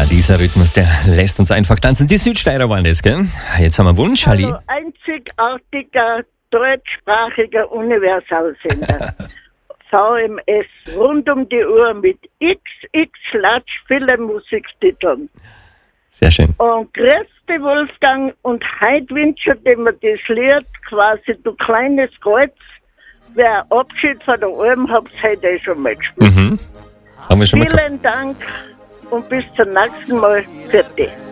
dieser Rhythmus, der lässt uns einfach tanzen. Die Südsteirer waren das, gell? Jetzt haben wir einen Wunsch, Halli. Hallo, einzigartiger deutschsprachiger Universalsender. VMS, rund um die Uhr mit XX Latsch, viele Musiktiteln. Sehr schön. Und grüßte Wolfgang, und heute wünsche ich mir das Lied quasi Du kleines Kreuz. Wer Abschied von der Alm habt, heute schon mal gespielt. Haben wir schon mal gehabt. Vielen Dank und bis zum nächsten Mal. Für dich.